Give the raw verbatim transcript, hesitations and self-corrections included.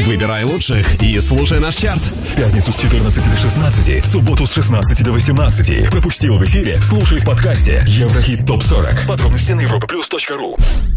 Выбирай лучших и слушай наш чарт. В пятницу с четырнадцати до шестнадцати, в субботу с шестнадцати до восемнадцати. Пропустил в эфире? Слушай в подкасте Еврохит топ сорок. Подробности на европа плюс точка ру.